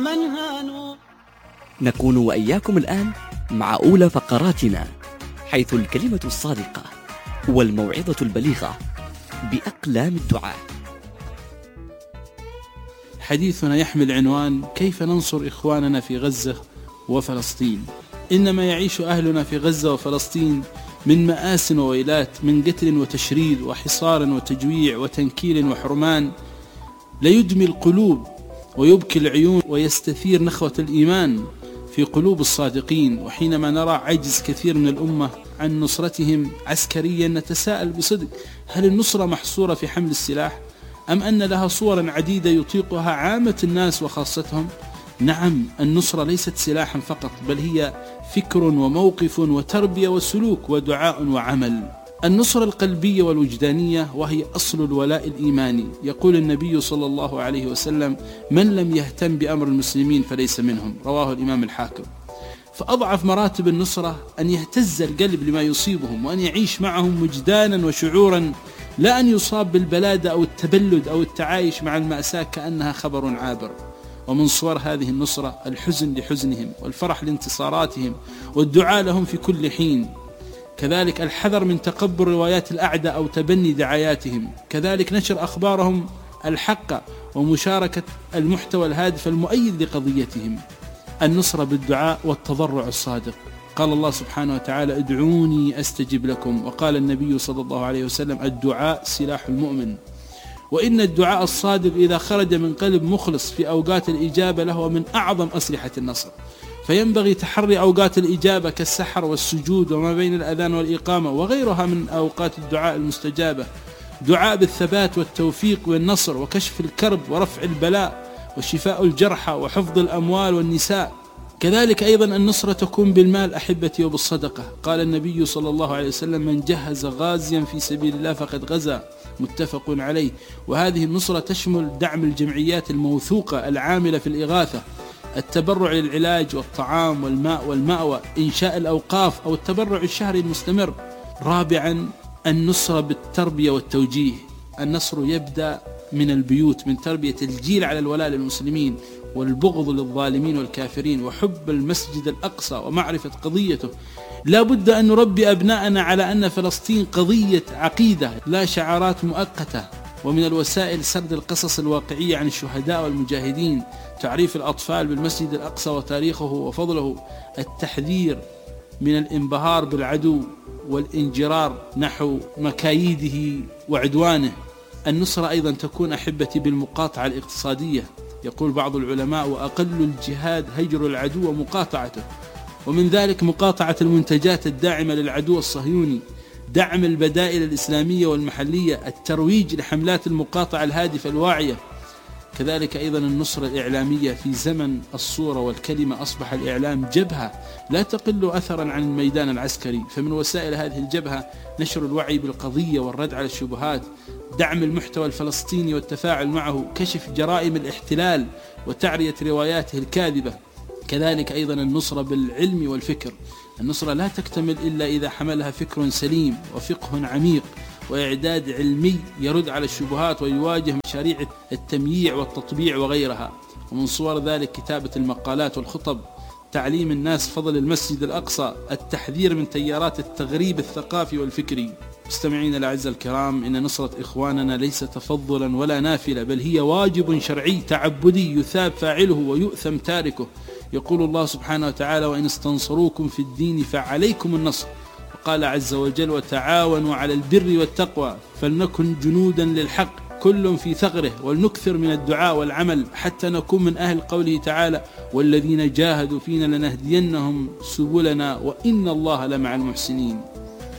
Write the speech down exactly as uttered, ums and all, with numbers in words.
نكون وإياكم الآن مع أولى فقراتنا، حيث الكلمة الصادقة والموعظة البليغة بأقلام الدعاء. حديثنا يحمل عنوان: كيف ننصر إخواننا في غزة وفلسطين؟ إنما يعيش أهلنا في غزة وفلسطين من مآس وويلات، من قتل وتشريد وحصار وتجويع وتنكيل وحرمان، ليدمي القلوب ويبكي العيون ويستثير نخوة الإيمان في قلوب الصادقين. وحينما نرى عجز كثير من الأمة عن نصرتهم عسكريا نتساءل بصدق: هل النصرة محصورة في حمل السلاح، أم أن لها صورا عديدة يطيقها عامة الناس وخاصتهم؟ نعم، النصرة ليست سلاحا فقط، بل هي فكر وموقف وتربية وسلوك ودعاء وعمل. النصرة القلبية والوجدانية، وهي أصل الولاء الإيماني. يقول النبي صلى الله عليه وسلم: من لم يهتم بأمر المسلمين فليس منهم، رواه الإمام الحاكم. فأضعف مراتب النصرة أن يهتز القلب لما يصيبهم، وأن يعيش معهم وجدانا وشعورا، لا أن يصاب بالبلادة أو التبلد أو التعايش مع المأساة كأنها خبر عابر. ومن صور هذه النصرة الحزن لحزنهم، والفرح لانتصاراتهم، والدعاء لهم في كل حين. كذلك الحذر من تقبل روايات الأعداء أو تبني دعاياتهم. كذلك نشر أخبارهم الحق ومشاركة المحتوى الهادف المؤيد لقضيتهم. النصرة بالدعاء والتضرع الصادق. قال الله سبحانه وتعالى: ادعوني أستجب لكم. وقال النبي صلى الله عليه وسلم: الدعاء سلاح المؤمن. وإن الدعاء الصادق إذا خرج من قلب مخلص في أوقات الإجابة له من أعظم أسلحة النصر. فينبغي تحري أوقات الإجابة كالسحر والسجود وما بين الأذان والإقامة وغيرها من أوقات الدعاء المستجابة. دعاء بالثبات والتوفيق والنصر وكشف الكرب ورفع البلاء وشفاء الجرحى وحفظ الأموال والنساء. كذلك أيضا النصرة تكون بالمال أحبتي وبالصدقة. قال النبي صلى الله عليه وسلم: من جهز غازيا في سبيل الله فقد غزا، متفق عليه. وهذه النصرة تشمل دعم الجمعيات الموثوقة العاملة في الإغاثة، التبرع للعلاج والطعام والماء والمأوى، إنشاء الأوقاف أو التبرع الشهري المستمر. رابعا النصرة بالتربية والتوجيه. النصر يبدأ من البيوت، من تربية الجيل على الولاء للمسلمين والبغض للظالمين والكافرين وحب المسجد الأقصى ومعرفة قضيته. لا بد أن نربي أبناءنا على أن فلسطين قضية عقيدة لا شعارات مؤقتة. ومن الوسائل سرد القصص الواقعية عن الشهداء والمجاهدين، تعريف الأطفال بالمسجد الأقصى وتاريخه وفضله، التحذير من الانبهار بالعدو والانجرار نحو مكايده وعدوانه. النصرة أيضا تكون أحبتي بالمقاطعة الاقتصادية. يقول بعض العلماء: وأقل الجهاد هجر العدو ومقاطعته. ومن ذلك مقاطعة المنتجات الداعمة للعدو الصهيوني، دعم البدائل الإسلامية والمحلية، الترويج لحملات المقاطعة الهادفة الواعية. كذلك أيضا النصرة الإعلامية. في زمن الصورة والكلمة أصبح الإعلام جبهة لا تقل أثرا عن الميدان العسكري. فمن وسائل هذه الجبهة نشر الوعي بالقضية والرد على الشبهات، دعم المحتوى الفلسطيني والتفاعل معه، كشف جرائم الاحتلال وتعرية رواياته الكاذبة. كذلك أيضا النصرة بالعلم والفكر. النصرة لا تكتمل إلا إذا حملها فكر سليم وفقه عميق وإعداد علمي يرد على الشبهات ويواجه مشاريع التمييع والتطبيع وغيرها. ومن صور ذلك كتابة المقالات والخطب، تعليم الناس فضل المسجد الأقصى، التحذير من تيارات التغريب الثقافي والفكري. مستمعين الأعزاء الكرام، إن نصرة إخواننا ليس تفضلا ولا نافلة، بل هي واجب شرعي تعبدي يثاب فاعله ويؤثم تاركه. يقول الله سبحانه وتعالى: وإن استنصروكم في الدين فعليكم النصر. وقال عز وجل: وتعاونوا على البر والتقوى. فلنكن جنودا للحق كل في ثغره، ولنكثر من الدعاء والعمل حتى نكون من أهل قوله تعالى: والذين جاهدوا فينا لنهدينهم سبلنا وإن الله لمع المحسنين.